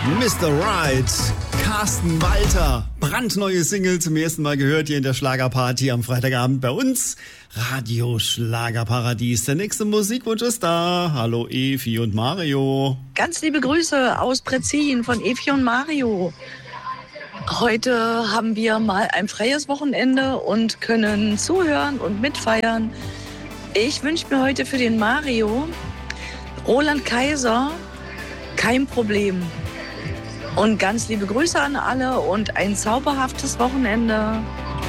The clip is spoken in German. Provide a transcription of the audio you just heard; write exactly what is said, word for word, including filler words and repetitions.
Mister Right, Carsten Walter, brandneue Single, zum ersten Mal gehört hier in der Schlagerparty am Freitagabend bei uns. Radio Schlagerparadies. Der nächste Musikwunsch ist da. Hallo Evi und Mario. Ganz liebe Grüße aus Prezin von Evi und Mario. Heute haben wir mal ein freies Wochenende und können zuhören und mitfeiern. Ich wünsche mir heute für den Mario Roland Kaiser, Kein Problem. Und ganz liebe Grüße an alle und ein zauberhaftes Wochenende.